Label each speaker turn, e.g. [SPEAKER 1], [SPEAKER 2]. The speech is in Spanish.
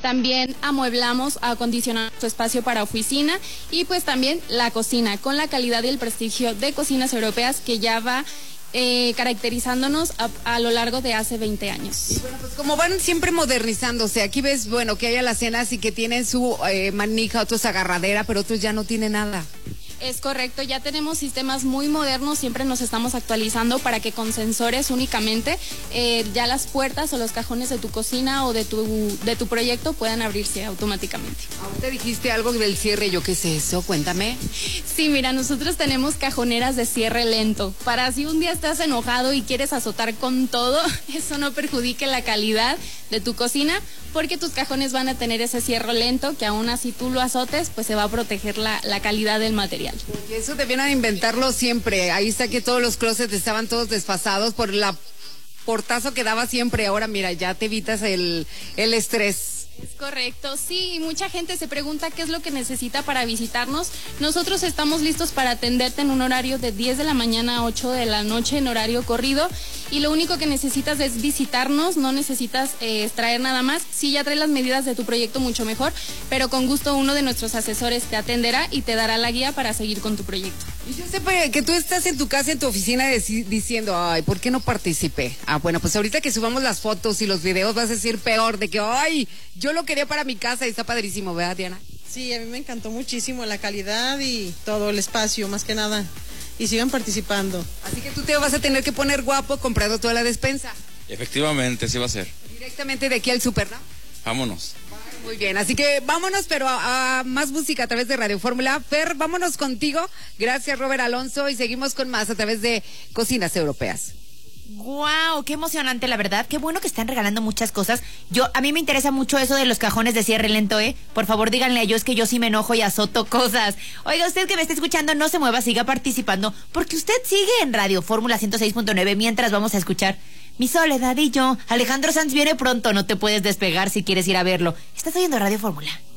[SPEAKER 1] También amueblamos, acondicionamos tu espacio para oficina y pues también la cocina, con la calidad y el prestigio de Cocinas Europeas que ya va caracterizándonos a lo largo de hace 20 años.
[SPEAKER 2] Y bueno, pues como van siempre modernizándose, aquí ves, bueno, que hay alacenas y que tienen su manija, otros agarradera, pero otros ya no tienen nada.
[SPEAKER 1] Es correcto, ya tenemos sistemas muy modernos, siempre nos estamos actualizando para que con sensores únicamente ya las puertas o los cajones de tu cocina o de tu proyecto puedan abrirse automáticamente.
[SPEAKER 2] Ahorita dijiste algo del cierre, ¿yo qué es eso? Cuéntame.
[SPEAKER 1] Sí, mira, nosotros tenemos cajoneras de cierre lento, para si un día estás enojado y quieres azotar con todo, eso no perjudique la calidad de tu cocina, porque tus cajones van a tener ese cierre lento, que aún así tú lo azotes, pues se va a proteger la calidad del material.
[SPEAKER 2] Porque eso debieron inventarlo siempre. Ahí está que todos los closets estaban todos desfasados por la portazo que daba siempre. Ahora mira, ya te evitas el estrés.
[SPEAKER 1] Es correcto, sí, y mucha gente se pregunta qué es lo que necesita para visitarnos. Nosotros estamos listos para atenderte en un horario de 10 de la mañana a 8 de la noche en horario corrido, y lo único que necesitas es visitarnos, no necesitas traer nada más. Sí, ya traes las medidas de tu proyecto mucho mejor, pero con gusto uno de nuestros asesores te atenderá y te dará la guía para seguir con tu proyecto.
[SPEAKER 2] Y yo sé que tú estás en tu casa, en tu oficina, diciendo, ay, ¿por qué no participé? Ah, bueno, pues ahorita que subamos las fotos y los videos vas a decir peor, de que, ay, yo lo quería para mi casa y está padrísimo, ¿verdad, Diana?
[SPEAKER 3] Sí, a mí me encantó muchísimo la calidad y todo el espacio, más que nada. Y sigan participando.
[SPEAKER 2] Así que tú te vas a tener que poner guapo comprando toda la despensa.
[SPEAKER 4] Efectivamente, sí va a ser.
[SPEAKER 2] Directamente de aquí al súper, ¿no?
[SPEAKER 4] Vámonos.
[SPEAKER 2] Muy bien, así que vámonos, pero a más música a través de Radio Fórmula. Fer, vámonos contigo. Gracias, Robert Alonso, y seguimos con más a través de Cocinas Europeas.
[SPEAKER 5] ¡Guau! ¡Qué emocionante, la verdad! ¡Qué bueno que están regalando muchas cosas! A mí me interesa mucho eso de los cajones de cierre lento, ¿eh? Por favor, díganle a yo, es que yo sí me enojo y azoto cosas. Oiga, usted que me está escuchando, no se mueva, siga participando, porque usted sigue en Radio Fórmula 106.9 mientras vamos a escuchar Mi Soledad y yo. Alejandro Sanz viene pronto, no te puedes despegar si quieres ir a verlo. Estás oyendo Radio Fórmula.